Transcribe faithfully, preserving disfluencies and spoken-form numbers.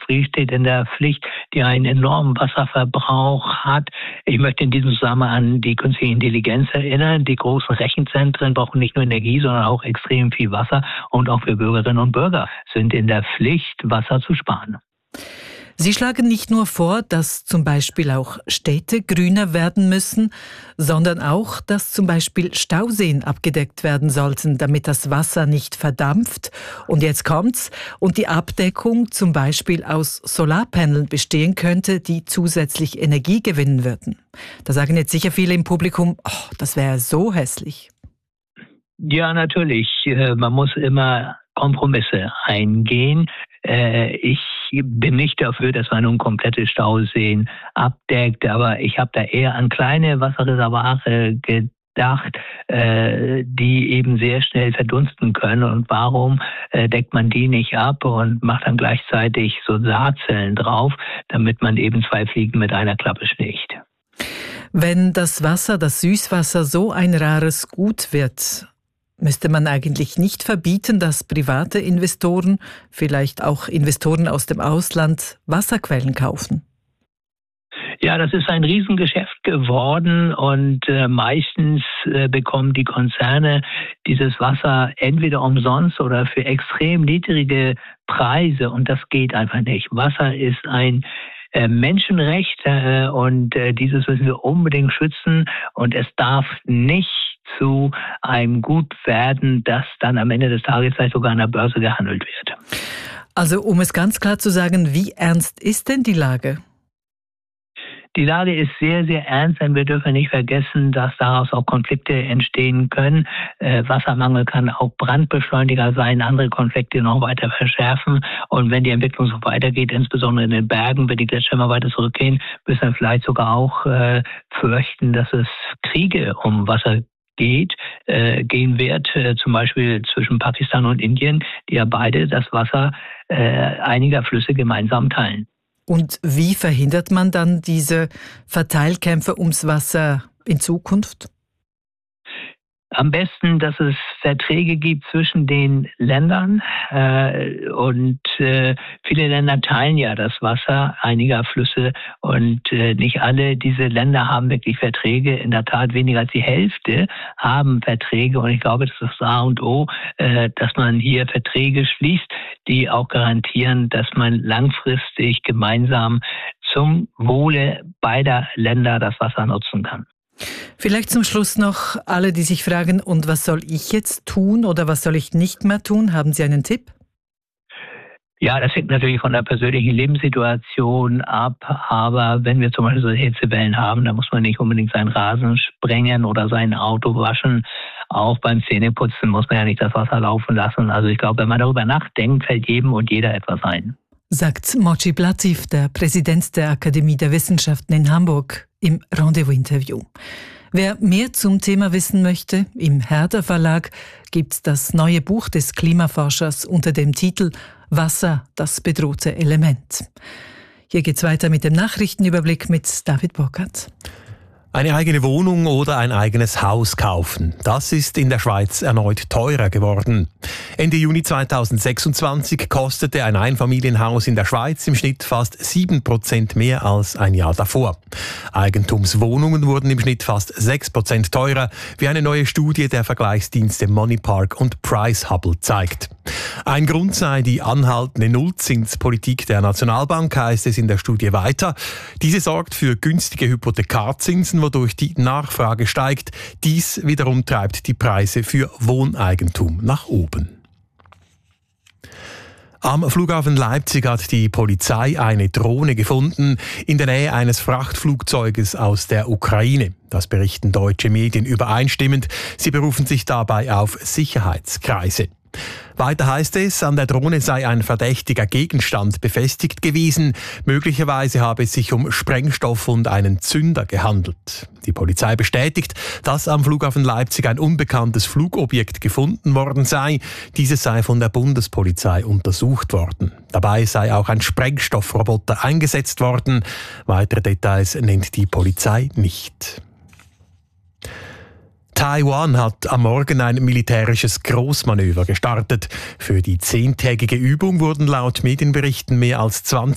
Industrie steht in der Pflicht, die einen enormen Wasserverbrauch hat. Ich möchte in diesem Zusammenhang an die künstliche Intelligenz erinnern. Die großen Rechenzentren brauchen nicht nur Energie, sondern auch extrem viel Wasser. Und auch wir Bürgerinnen und Bürger sind in der Pflicht, Wasser zu sparen. Sie schlagen nicht nur vor, dass zum Beispiel auch Städte grüner werden müssen, sondern auch, dass zum Beispiel Stauseen abgedeckt werden sollten, damit das Wasser nicht verdampft. Und jetzt kommt's. Und die Abdeckung zum Beispiel aus Solarpaneln bestehen könnte, die zusätzlich Energie gewinnen würden. Da sagen jetzt sicher viele im Publikum, oh, das wäre so hässlich. Ja, natürlich. Man muss immer Kompromisse eingehen. Ich bin nicht dafür, dass man nun komplette Stauseen abdeckt, aber ich habe da eher an kleine Wasserreservoire gedacht, die eben sehr schnell verdunsten können. Und warum deckt man die nicht ab und macht dann gleichzeitig Solarzellen drauf, damit man eben zwei Fliegen mit einer Klappe schlägt? Wenn das Wasser, das Süßwasser, so ein rares Gut wird, müsste man eigentlich nicht verbieten, dass private Investoren, vielleicht auch Investoren aus dem Ausland, Wasserquellen kaufen? Ja, das ist ein Riesengeschäft geworden und äh, meistens äh, bekommen die Konzerne dieses Wasser entweder umsonst oder für extrem niedrige Preise und das geht einfach nicht. Wasser ist ein äh, Menschenrecht äh, und äh, dieses müssen wir unbedingt schützen und es darf nicht zu einem Gut werden, das dann am Ende des Tages vielleicht sogar an der Börse gehandelt wird. Also um es ganz klar zu sagen, wie ernst ist denn die Lage? Die Lage ist sehr, sehr ernst, denn wir dürfen nicht vergessen, dass daraus auch Konflikte entstehen können. Äh, Wassermangel kann auch Brandbeschleuniger sein, andere Konflikte noch weiter verschärfen. Und wenn die Entwicklung so weitergeht, insbesondere in den Bergen, wenn die Gletscher immer weiter zurückgehen, müssen wir vielleicht sogar auch äh, fürchten, dass es Kriege um Wasser geht, äh, gehen wird, äh, zum Beispiel zwischen Pakistan und Indien, die ja beide das Wasser äh, einiger Flüsse gemeinsam teilen. Und wie verhindert man dann diese Verteilkämpfe ums Wasser in Zukunft? Am besten, dass es Verträge gibt zwischen den Ländern äh, und äh, viele Länder teilen ja das Wasser einiger Flüsse und äh, nicht alle diese Länder haben wirklich Verträge. In der Tat weniger als die Hälfte haben Verträge und ich glaube, das ist das A und O, äh, dass man hier Verträge schließt, die auch garantieren, dass man langfristig gemeinsam zum Wohle beider Länder das Wasser nutzen kann. Vielleicht zum Schluss noch alle, die sich fragen, und was soll ich jetzt tun oder was soll ich nicht mehr tun? Haben Sie einen Tipp? Ja, das hängt natürlich von der persönlichen Lebenssituation ab, aber wenn wir zum Beispiel so Hitzewellen haben, dann muss man nicht unbedingt seinen Rasen sprengen oder sein Auto waschen. Auch beim Zähneputzen muss man ja nicht das Wasser laufen lassen. Also ich glaube, wenn man darüber nachdenkt, fällt jedem und jeder etwas ein. Sagt Mojib Latif, der Präsident der Akademie der Wissenschaften in Hamburg, im Rendezvous-Interview. Wer mehr zum Thema wissen möchte, im Herder Verlag gibt's das neue Buch des Klimaforschers unter dem Titel Wasser, das bedrohte Element. Hier geht's weiter mit dem Nachrichtenüberblick mit David Burkhardt. Eine eigene Wohnung oder ein eigenes Haus kaufen, das ist in der Schweiz erneut teurer geworden. Ende Juni zweitausendsechsundzwanzig kostete ein Einfamilienhaus in der Schweiz im Schnitt fast sieben Prozent mehr als ein Jahr davor. Eigentumswohnungen wurden im Schnitt fast sechs Prozent teurer, wie eine neue Studie der Vergleichsdienste Moneypark und Price-Hubble zeigt. Ein Grund sei die anhaltende Nullzinspolitik der Nationalbank, heißt es in der Studie weiter. Diese sorgt für günstige Hypothekarzinsen, wodurch die Nachfrage steigt. Dies wiederum treibt die Preise für Wohneigentum nach oben. Am Flughafen Leipzig hat die Polizei eine Drohne gefunden in der Nähe eines Frachtflugzeuges aus der Ukraine. Das berichten deutsche Medien übereinstimmend. Sie berufen sich dabei auf Sicherheitskreise. Weiter heißt es, an der Drohne sei ein verdächtiger Gegenstand befestigt gewesen. Möglicherweise habe es sich um Sprengstoff und einen Zünder gehandelt. Die Polizei bestätigt, dass am Flughafen Leipzig ein unbekanntes Flugobjekt gefunden worden sei. Dieses sei von der Bundespolizei untersucht worden. Dabei sei auch ein Sprengstoffroboter eingesetzt worden. Weitere Details nennt die Polizei nicht. Taiwan hat am Morgen ein militärisches Großmanöver gestartet. Für die zehntägige Übung wurden laut Medienberichten mehr als zwanzig